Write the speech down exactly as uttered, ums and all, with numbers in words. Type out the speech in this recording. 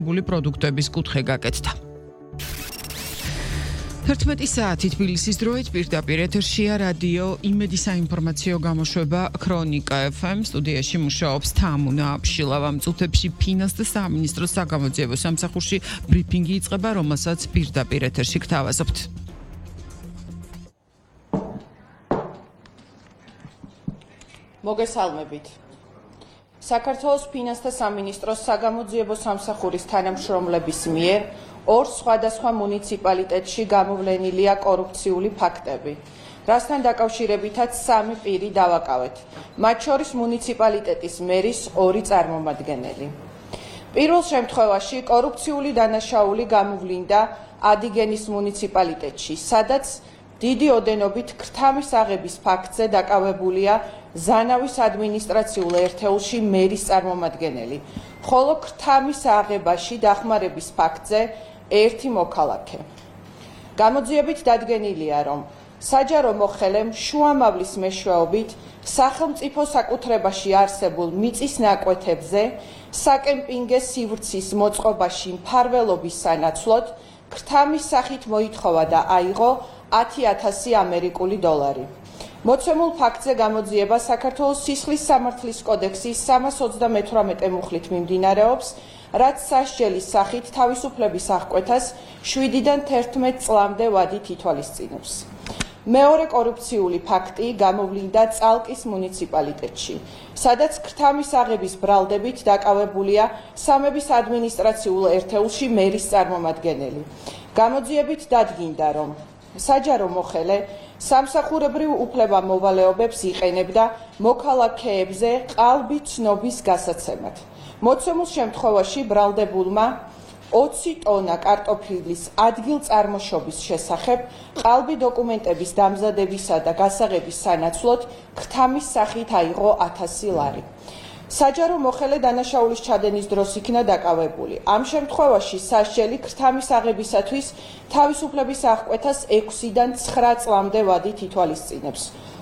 ბული პროდუქტების კუთხე გაკეთდა. თერთმეტი საათი თბილისის დროით პირდაპირ ეთერშია რადიო იმედი საინფორმაციო გამოშვება ქრონიკა ეფ ემ სტუდიაში მუშაობს თამუნა აფშილავა. მწუთებში ფინანს და სამინისტროს საგამოძიებო სამსახურში ბრიფინგი იწყება, რომელსაც პირდაპირ ეთერში გთავაზობთ. მოგესალმებით. საქართველოს ფინანსთა სამინისტროს საგამოძიებო სამსახურის თანამშრომლების მიერ ორ სხვადასხვა მუნიციპალიტეტში გამოვლენილია კორუფციული ფაქტები, რასთან დაკავშირებითაც სამი პირი დავაკავეთ, მათ შორის მუნიციპალიტეტის მერის ორი წარმომადგენელი. პირველ შემთხვევაში კორუფციული დანაშაული გამოვლინდა ადიგენის მუნიციპალიტეტში, სადაც დიდი ოდენობით ქრთამის აღების ფაქტზე დაკავებულია ზანავის ადმინისტრაციულ ერთეულში მერის წარმომადგენელი, ხოლო ქრთამის აღებაში დახმარების ფაქტზე ერთი მოქალაქე. გამოძიებით დადგენილია, რომ საჯარო მოხელემ შუამავლის მეშვეობით სახელმწიფო საკუთრებაში არსებულ მიწის ნაკვეთებზე საკემპინგე სივრცის მოწყობაში მფარველობის სანაცვლოდ ქრთამის სახით მოითხოვა და აიღო ათი ათასი ამერიკული დოლარი. მოცემულ ფაქტზე გამოძიება საქართველოს სისხლის სამართლის კოდექსის სამას ოცდამეთვრამეტე მუხლით მიმდინარეობს, რაც სასჯელის სახით თავისუფლების აღკვეთას შვიდიდან თერთმეტ წლამდე ვადით ითვალისწინებს. მეორე კორუფციული ფაქტი გამოვლინდა წალკის მუნიციპალიტეტში, სადაც ქრთამის აღების ბრალდებით დაკავებულია სამების ადმინისტრაციულ ერთეულში მერის წარმომადგენელი. გამოძიებით დადგინდა, რომ საჯარო მოხელე სამსახურებრივ უფლებამოვალეობებს იყენებდა მოქალაქეებზე ყალბი ცნობის გასაცემად. მოცემულ შემთხვევაში ბრალდებულმა ოცი ტონა კარტოფილის ადგილწარმოშობის შესახებ ყალბი დოკუმენტების დამზადებისა და გასაღების სანაცვლოდ ქრთამის სახით აიღო ათასი ლარი. საჯარო მოხელე დანაშაულის ჩადენის დროს იქნა დაკავებული. ამ შემთხვევაში სასჯელი ქრთამის აღებისათვის თავისუფლების აღკვეთას ექვსიდან ცხრა წლამდე ვადით ითვალისწინებს.